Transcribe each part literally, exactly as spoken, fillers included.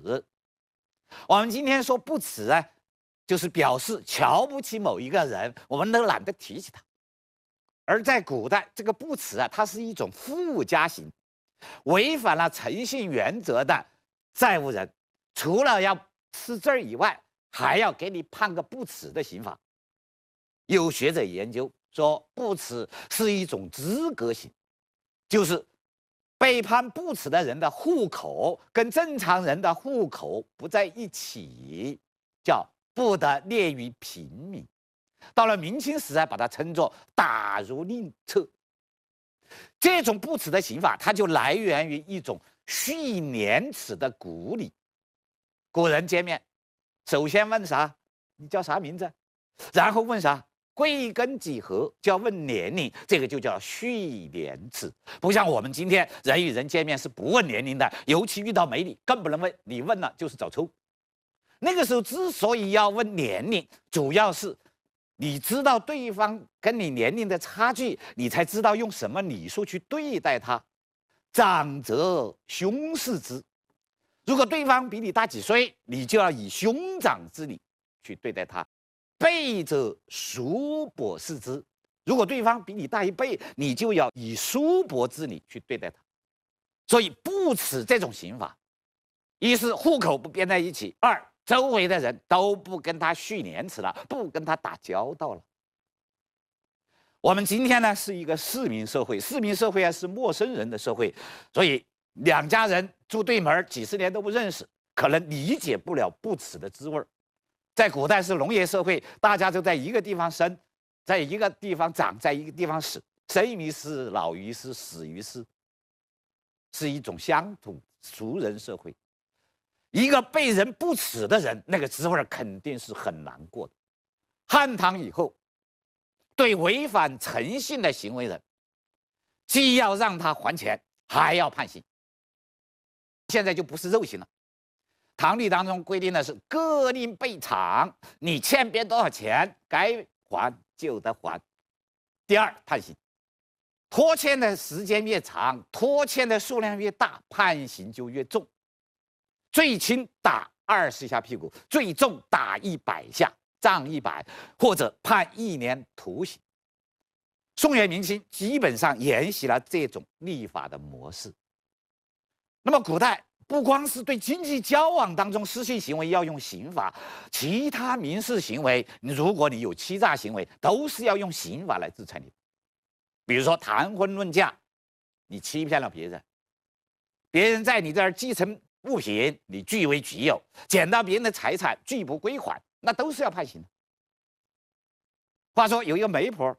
我们今天说不耻啊，就是表示瞧不起某一个人，我们都懒得提起他。而在古代，这个不耻啊，它是一种附加刑，违反了诚信原则的债务人，除了要吃字儿以外，还要给你判个不耻的刑罚。有学者研究说，不耻是一种资格刑，就是被判不耻的人的户口跟正常人的户口不在一起，叫不得列于平民。到了明清时代，把它称作打入令册。这种不耻的刑法，它就来源于一种蓄廉耻的古礼。古人见面，首先问啥？你叫啥名字？然后问啥？贵庚几何？就要问年龄，这个就叫蓄廉耻。不像我们今天人与人见面是不问年龄的，尤其遇到美女更不能问，你问了就是找抽。那个时候之所以要问年龄，主要是你知道对方跟你年龄的差距，你才知道用什么礼数去对待他。长则兄视之，如果对方比你大几岁，你就要以兄长之礼去对待他。辈者叔伯视之，如果对方比你大一辈，你就要以叔伯之礼去对待他。所以不耻这种刑法，一是户口不编在一起，二周围的人都不跟他蓄廉耻了，不跟他打交道了。我们今天呢是一个市民社会，市民社会啊是陌生人的社会，所以两家人住对门几十年都不认识，可能理解不了不耻的滋味。在古代是农业社会，大家都在一个地方生，在一个地方长，在一个地方死，生于斯，老于斯，死于斯，是一种乡土俗人社会。一个被人不耻的人，那个滋味肯定是很难过的。汉唐以后，对违反诚信的行为人，既要让他还钱，还要判刑。现在就不是肉刑了。唐律当中规定的是各令备偿，你欠别人多少钱，该还就得还。第二，判刑，拖欠的时间越长，拖欠的数量越大，判刑就越重。最轻打二十下屁股，最重打一百下，杖一百，或者判一年徒刑。宋元明清基本上沿袭了这种立法的模式。那么古代不光是对经济交往当中失信行为要用刑法，其他民事行为，如果你有欺诈行为，都是要用刑法来制裁你。比如说谈婚论嫁，你欺骗了别人，别人在你这儿继承物品，你据为己有，捡到别人的财产拒不归还，那都是要判刑的。话说有一个媒婆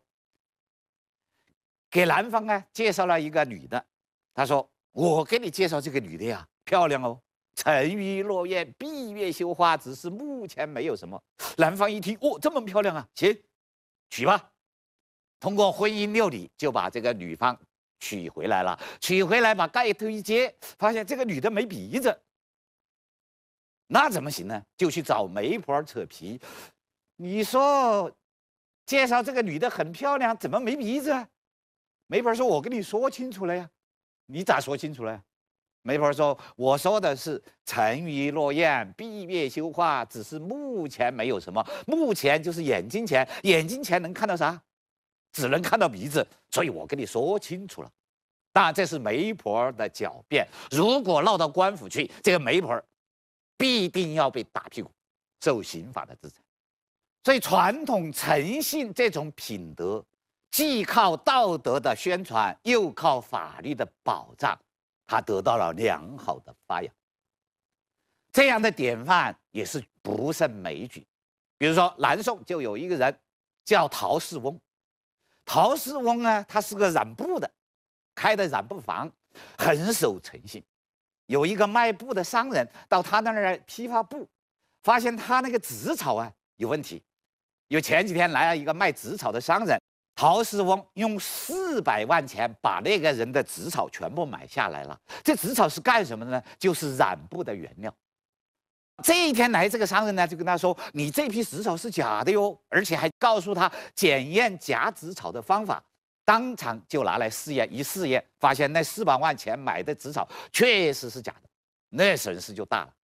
给男方啊介绍了一个女的，他说：“我给你介绍这个女的呀，漂亮哦，沉鱼落雁，闭月羞花，只是目前没有什么。”男方一听，哦，这么漂亮啊，行，娶吧。通过婚姻六礼，就把这个女方娶回来了。娶回来把盖头一揭，发现这个女的没鼻子，那怎么行呢？就去找媒婆扯皮。你说介绍这个女的很漂亮，怎么没鼻子啊？媒婆说：“我跟你说清楚了呀。”你咋说清楚了呀？媒婆说：“我说的是沉鱼落雁，闭月羞花，只是目前没有什么。目前就是眼睛前，眼睛前能看到啥？只能看到鼻子。所以我跟你说清楚了。”当然，这是媒婆的狡辩。如果闹到官府去，这个媒婆必定要被打屁股，受刑法的制裁。所以，传统诚信这种品德，既靠道德的宣传，又靠法律的保障，它得到了良好的发扬。这样的典范也是不胜枚举。比如说，南宋就有一个人叫陶氏翁。陶氏翁呢，他是个染布的，开的染布坊，很守诚信。有一个卖布的商人到他那儿来批发布，发现他那个纸草啊有问题。有前几天来了一个卖纸草的商人，陶氏翁用四百万钱把那个人的纸草全部买下来了。这纸草是干什么的呢？就是染布的原料。这一天来，这个商人呢就跟他说：“你这批纸草是假的哟！”而且还告诉他检验假纸草的方法。当场就拿来试验，一试验发现那四百万钱买的纸草确实是假的，那损失就大了。